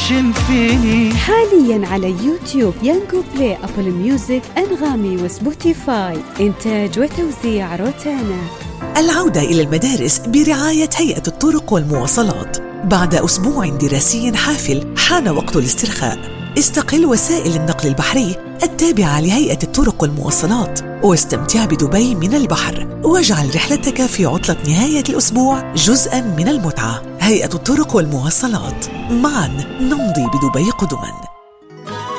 فيني. حاليا على يوتيوب، يانجو بلاي، أبل ميوزك، أنغامي وسبوتيفاي. إنتاج وتوزيع روتانا. العودة إلى المدارس برعاية هيئة الطرق والمواصلات. بعد أسبوع دراسي حافل حان وقت الاسترخاء. استقل وسائل النقل البحري التابعة لهيئة الطرق والمواصلات واستمتع بدبي من البحر، واجعل رحلتك في عطلة نهاية الأسبوع جزءاً من المتعة. هيئة الطرق والمواصلات، معاً نمضي بدبي قدماً.